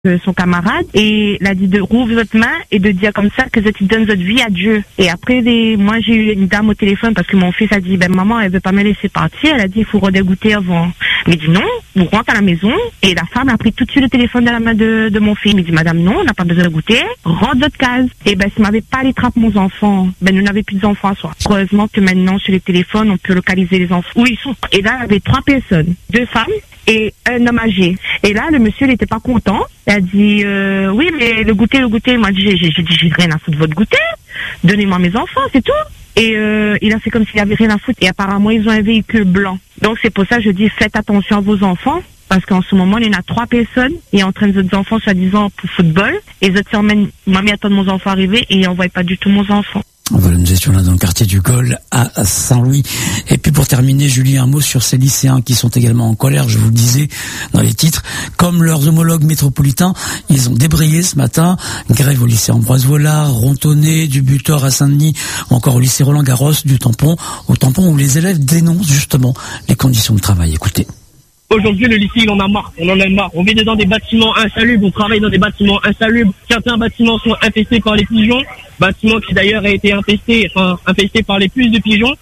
son camarade et il a dit de rouvrir votre main et de dire comme ça que tu donnes votre vie à Dieu. Et après, moi j'ai eu une dame au téléphone parce que mon fils a dit maman elle veut pas me laisser partir, elle a dit il faut redégoûter avant. Mais dit non, vous rentrez à la maison et la femme a pris tout de suite le téléphone de la main de mon fils. Il dit madame non, on n'a pas besoin de goûter, rentre votre case. Et s'il m'avait pas les trappes mon enfant, nous n'avions plus d'enfants à soi. Heureusement que maintenant sur les téléphones on peut localiser les enfants où ils sont. Et là il y avait 3 personnes, 2 femmes et un homme âgé. Et là, le monsieur, il n'était pas content. Il a dit, oui, mais le goûter. Moi, j'ai rien à foutre de votre goûter. Donnez-moi mes enfants, c'est tout. Et il a fait comme s'il avait rien à foutre. Et apparemment, ils ont un véhicule blanc. Donc, c'est pour ça que je dis, faites attention à vos enfants. Parce qu'en ce moment, il y en a 3 personnes. Et entraînent les autres enfants, soi-disant, pour football. Et les autres emmènent, mamie attend mon enfant arriver. Et ils n'envoient pas du tout mon enfant. Voilà, nous étions là dans le quartier du Col à Saint-Louis. Et puis pour terminer, Julie, un mot sur ces lycéens qui sont également en colère, je vous le disais dans les titres. Comme leurs homologues métropolitains, ils ont débrayé ce matin. Grève au lycée Ambroise Vollard, Rontonnet, du Butor à Saint-Denis, ou encore au lycée Roland-Garros, du Tampon, au Tampon où les élèves dénoncent justement les conditions de travail. Écoutez. Aujourd'hui, le lycée, on en a marre. On vit dans des bâtiments insalubres, on travaille dans des bâtiments insalubres. Certains bâtiments sont infestés par les pigeons. Bâtiment qui d'ailleurs a été infesté par les puces de pigeons.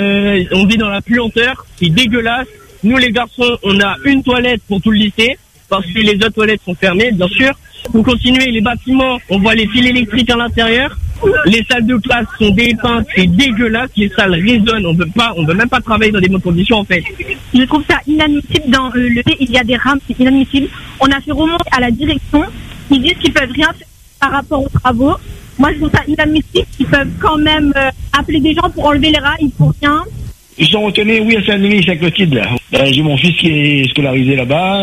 On vit dans la puanteur, c'est dégueulasse. Nous, les garçons, on a une toilette pour tout le lycée, parce que les autres toilettes sont fermées, bien sûr. Pour continuer, les bâtiments, on voit les fils électriques à l'intérieur. Les salles de classe sont dépeintes, c'est dégueulasse. Les salles résonnent, on veut même pas travailler dans des bonnes conditions en fait. Je trouve ça inadmissible. Dans le fait, il y a des rames, c'est inadmissible. On a fait remonter à la direction. Ils disent qu'ils peuvent rien faire par rapport aux travaux. Moi, je trouve ça inadmissible. Ils peuvent quand même appeler des gens pour enlever les rails pour rien. Ils sont retenus, oui, à Saint-Denis, Saint-Clotilde, là. J'ai mon fils qui est scolarisé là-bas,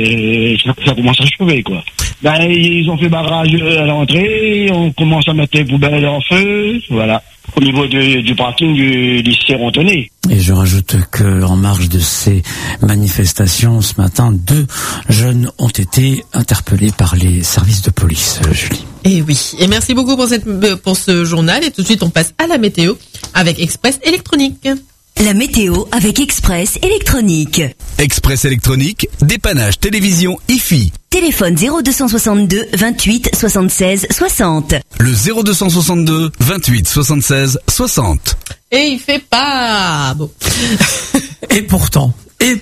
et ça commence à chauffer, quoi. Ils ont fait barrage à l'entrée, on commence à mettre les poubelles en feu, voilà. Au niveau du parking du lycée Rontonnet. Et je rajoute que, en marge de ces manifestations, ce matin, 2 jeunes ont été interpellés par les services de police, Julie. Et oui. Et merci beaucoup pour ce journal. Et tout de suite, on passe à la météo avec Express Électronique. La météo avec Express Électronique. Express Électronique, dépannage télévision IFI. Téléphone 0262 28 76 60. Le 0262 28 76 60. Et il fait pas beau. Et pourtant.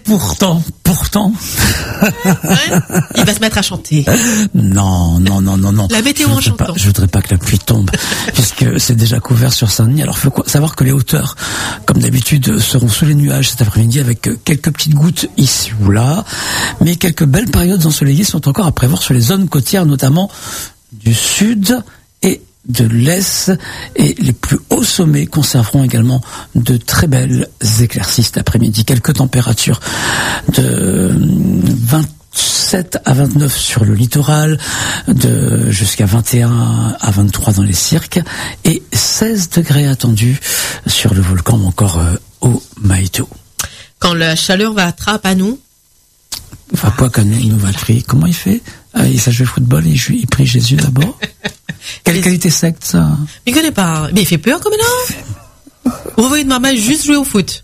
Il va se mettre à chanter. Non. La météo en chantant. Je voudrais pas que la pluie tombe, puisque c'est déjà couvert sur Saint-Denis. Alors, faut savoir que les hauteurs, comme d'habitude, seront sous les nuages cet après-midi avec quelques petites gouttes ici ou là. Mais quelques belles périodes ensoleillées sont encore à prévoir sur les zones côtières, notamment du sud et de l'Est, et les plus hauts sommets conserveront également de très belles éclaircies cet après-midi. Quelques températures de 27 à 29 sur le littoral, jusqu'à 21 à 23 dans les cirques, et 16 degrés attendus sur le volcan ou encore au Maïto. Quand la chaleur va attraper à nous, enfin, quoi qu'on nous va prier. Comment il fait? Il s'est joué au football et il prie Jésus d'abord. Quelle qualité secte, ça? Il connaît pas. Mais il fait peur comme là. Vous voyez de maman juste jouer au foot.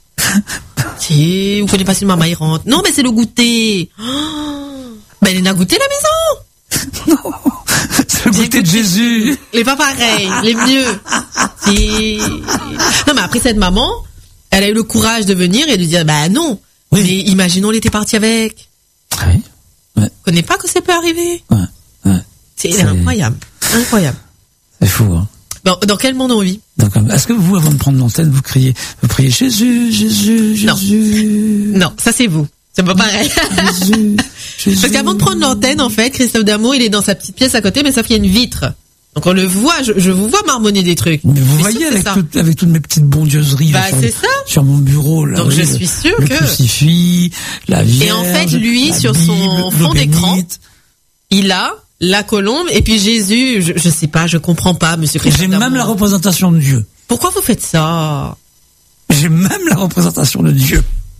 Si, vous connaissez pas si maman il rentre. Non, mais c'est le goûter. Ben, il a goûté la maison. Non, c'est le goûter de Jésus. Les pas pareils, les mieux. Si. Non, mais après cette maman, elle a eu le courage de venir et de dire, bah non. Oui. Mais imaginons, elle était partie avec. Oui. Ouais. On connaît pas que ça peut arriver. Ouais. C'est incroyable. C'est fou, hein. Dans quel monde on vit? Est-ce que vous, avant de prendre l'antenne, vous priez Jésus, Jésus, Jésus? Non, ça c'est vous. C'est pas pareil. Jésus. Parce qu'avant de prendre l'antenne, en fait, Christophe Damour, il est dans sa petite pièce à côté, mais sauf qu'il y a une vitre. Donc on le voit, je vous vois marmonner des trucs. Mais vous voyez avec toutes mes petites bondieuseries sur mon bureau là. Donc je suis sûr le crucifix, la Vierge. Et en fait, lui sur son fond d'écran, il a la colombe et puis Jésus. Je sais pas, je comprends pas, Monsieur Christophe. J'ai même la représentation de Dieu. Pourquoi vous faites ça? J'ai même la représentation de Dieu.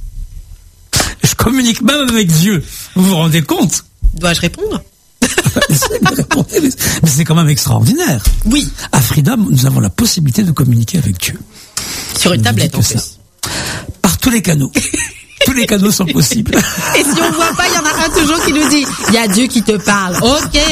Je communique même avec Dieu. Vous vous rendez compte? Dois-je répondre? Mais c'est quand même extraordinaire. Oui. À Freedom, nous avons la possibilité de communiquer avec Dieu. Sur une tablette en plus. Par tous les canaux. Tous les canaux sont possibles. Et si on voit pas, il y en a un toujours qui nous dit, il y a Dieu qui te parle. Ok.